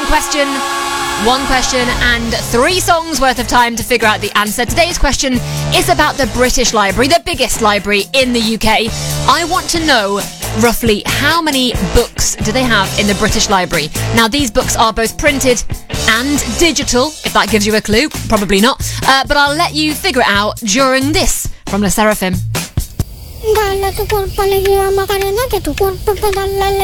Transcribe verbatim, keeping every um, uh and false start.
question. One question and three songs worth of time to figure out the answer. Today's question is about the British Library, the biggest library in the U K. I want to know roughly how many books do they have in the British Library. Now, these books are both printed and digital, if that gives you a clue. Probably not. Uh, but I'll let you figure it out during this from Le Seraphim.